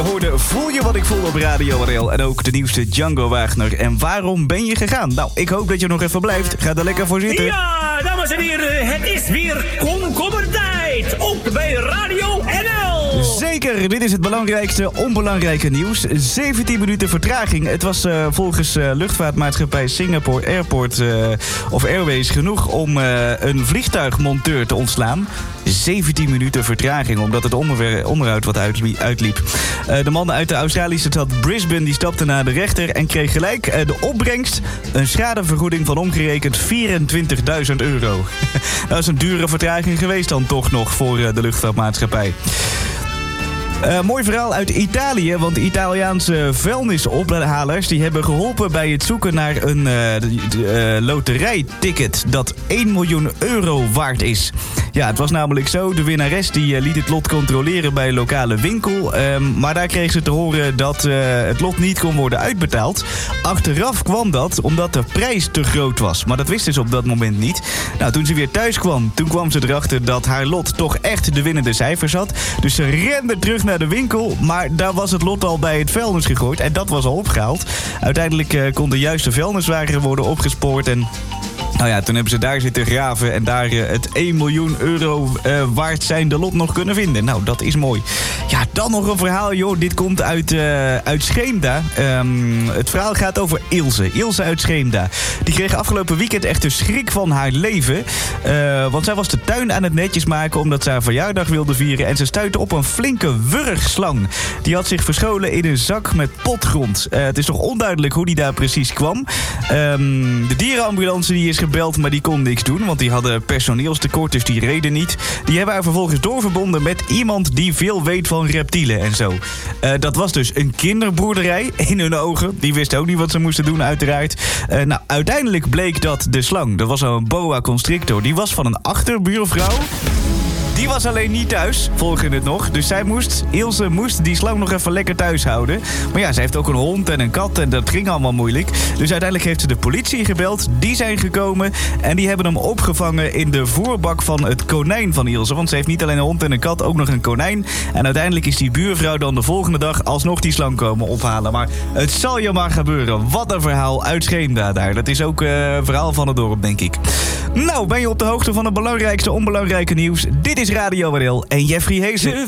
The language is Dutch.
hoorde Voel je wat ik voel op Radio RL. En ook de nieuwste Django Wagner. En waarom ben je gegaan? Nou, ik hoop dat je nog even blijft. Ga er lekker voor zitten. Ja, dames en heren, het is weer komkommertijd. Ook bij Radio NL. Zeker, dit is het belangrijkste onbelangrijke nieuws. 17 minuten vertraging. Het was volgens luchtvaartmaatschappij Singapore Airport of Airways genoeg om een vliegtuigmonteur te ontslaan. 17 minuten vertraging, omdat het onderhoud wat uitliep. De man uit de Australische stad Brisbane die stapte naar de rechter en kreeg gelijk de opbrengst een schadevergoeding van omgerekend €24.000. Dat is een dure vertraging geweest dan toch nog voor de luchtvaartmaatschappij. Mooi verhaal uit Italië, want Italiaanse vuilnisophalers die hebben geholpen bij het zoeken naar een loterijticket dat €1 miljoen waard is. Ja, het was namelijk zo, de winnares die liet het lot controleren bij een lokale winkel, maar daar kreeg ze te horen dat het lot niet kon worden uitbetaald. Achteraf kwam dat omdat de prijs te groot was, maar dat wisten ze op dat moment niet. Nou, toen ze weer thuis kwam, toen kwam ze erachter dat haar lot toch echt de winnende cijfers had. Dus ze rende terug naar de winkel, maar daar was het lot al bij het vuilnis gegooid en dat was al opgehaald. Uiteindelijk kon de juiste vuilniswagen worden opgespoord en nou ja, toen hebben ze daar zitten graven en daar het €1 miljoen waard zijnde lot nog kunnen vinden. Nou, dat is mooi. Ja, dan nog een verhaal, joh. Dit komt uit Scheemda. Het verhaal gaat over Ilse. Ilse uit Scheemda. Die kreeg afgelopen weekend echt de schrik van haar leven. Want zij was de tuin aan het netjes maken omdat ze haar verjaardag wilde vieren. En ze stuitte op een flinke wurgslang. Die had zich verscholen in een zak met potgrond. Het is nog onduidelijk hoe die daar precies kwam. De dierenambulance die is gebeld, maar die kon niks doen, want die hadden personeelstekort, dus die reden niet. Die hebben haar vervolgens doorverbonden met iemand die veel weet van reptielen en zo. Dat was dus een kinderboerderij in hun ogen. Die wisten ook niet wat ze moesten doen, uiteraard. Nou, uiteindelijk bleek dat de slang, dat was een boa constrictor, die was van een achterbuurvrouw. Die was alleen niet thuis, volgen het nog. Dus Ilse moest die slang nog even lekker thuis houden. Maar ja, ze heeft ook een hond en een kat en dat ging allemaal moeilijk. Dus uiteindelijk heeft ze de politie gebeld. Die zijn gekomen en die hebben hem opgevangen in de voerbak van het konijn van Ilse. Want ze heeft niet alleen een hond en een kat, ook nog een konijn. En uiteindelijk is die buurvrouw dan de volgende dag alsnog die slang komen ophalen. Maar het zal je maar gebeuren. Wat een verhaal uit Scheemda daar. Dat is ook een verhaal van het dorp, denk ik. Nou, ben je op de hoogte van het belangrijkste onbelangrijke nieuws? Dit is Radio RL en Jeffrey Heesen.